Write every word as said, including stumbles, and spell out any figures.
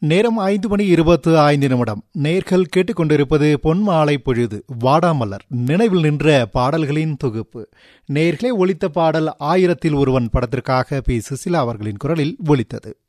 நேரம் ஐந்து மணி இருபத்து ஐந்து நிமிடம். நேர்கள் கேட்டுக்கொண்டிருப்பது பொன்மாலை பொழுது வாடாமலர் நினைவில் நின்ற பாடல்களின் தொகுப்பு. நேர்களே, ஒலித்த பாடல் ஆயிரத்தில் ஒருவன் படத்திற்காக பி சுசிலா அவர்களின் குரலில் ஒலித்தது.